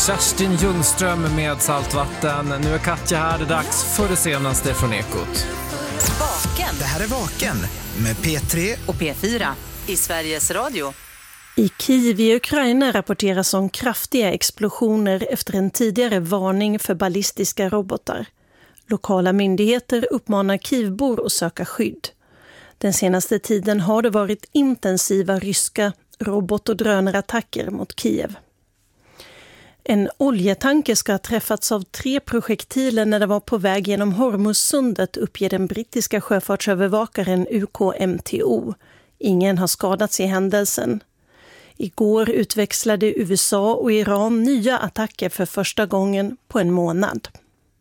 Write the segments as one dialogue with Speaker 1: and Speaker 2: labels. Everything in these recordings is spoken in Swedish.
Speaker 1: Kerstin Ljungström med Saltvatten. Nu är Katja här, det är dags för det senaste från Ekot.
Speaker 2: Vaken.
Speaker 3: Det här är Vaken med P3
Speaker 2: och P4 i Sveriges Radio.
Speaker 4: I Kiev i Ukraina rapporteras om kraftiga explosioner efter en tidigare varning för ballistiska robotar. Lokala myndigheter uppmanar Kievbor att söka skydd. Den senaste tiden har det varit intensiva ryska robot- och drönarattacker mot Kiev. En oljetanker ska ha träffats av 3 projektiler när det var på väg genom Hormuzsundet, uppger den brittiska sjöfartsövervakaren UKMTO. Ingen har skadats i händelsen. Igår utväxlade USA och Iran nya attacker för första gången på en månad.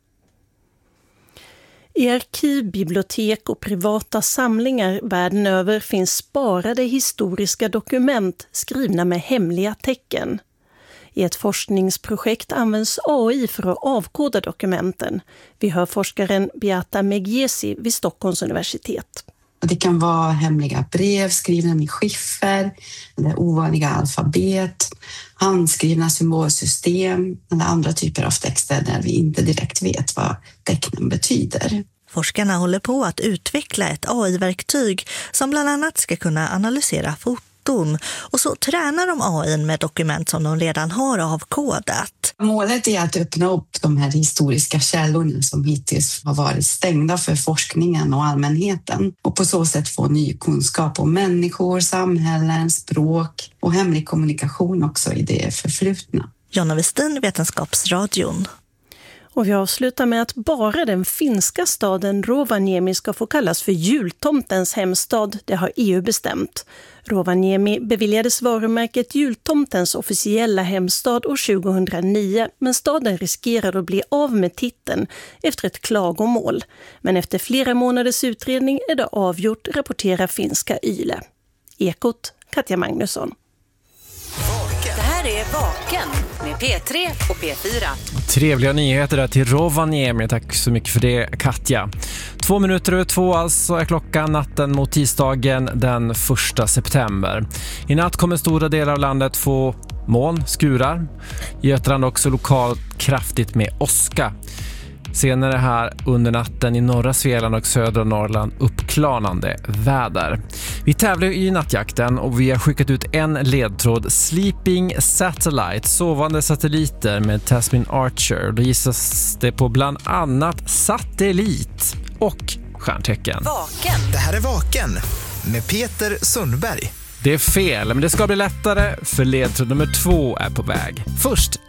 Speaker 4: I arkiv, bibliotek och privata samlingar världen över finns sparade historiska dokument skrivna med hemliga tecken. I ett forskningsprojekt används AI för att avkoda dokumenten. Vi hör forskaren Beata Megiesi vid Stockholms universitet.
Speaker 5: Det kan vara hemliga brev skrivna med skiffer, eller ovanliga alfabet, handskrivna symbolsystem eller andra typer av texter där vi inte direkt vet vad tecknen betyder.
Speaker 6: Forskarna håller på att utveckla ett AI-verktyg som bland annat ska kunna analysera foton, och så tränar de AI med dokument som de redan har avkodat.
Speaker 5: Målet är att öppna upp de här historiska källorna som hittills har varit stängda för forskningen och allmänheten, och på så sätt få ny kunskap om människor, samhällen, språk och hemlig kommunikation också i det förflutna.
Speaker 6: Jonna Westin, Vetenskapsradion.
Speaker 4: Och vi avslutar med att bara den finska staden Rovaniemi ska få kallas för jultomtens hemstad. Det har EU bestämt. Rovaniemi beviljades varumärket jultomtens officiella hemstad år 2009, men staden riskerar att bli av med titeln efter ett klagomål. Men efter flera månaders utredning är det avgjort, rapporterar finska Yle. Ekot, Katja Magnusson.
Speaker 2: Det här är Vaken med P3 och P4.
Speaker 1: Trevliga nyheter där till Rovaniemi. Tack så mycket för det, Katja. 2:02 alltså är klockan natten mot tisdagen den 1 september. I natt kommer stora delar av landet få moln, skurar. I Götaland också lokalt kraftigt med åska. Senare här under natten i norra Svealand och södra Norrland uppklarnande väder. Vi tävlar i nattjakten och vi har skickat ut en ledtråd: Sleeping Satellite, sovande satelliter med Tasmin Archer. Då gissas det på bland annat satellit och stjärntecken.
Speaker 2: Vaken.
Speaker 3: Det här är Vaken med Peter Sundberg.
Speaker 1: Det är fel, men det ska bli lättare för ledtråd nummer 2 är på väg. Först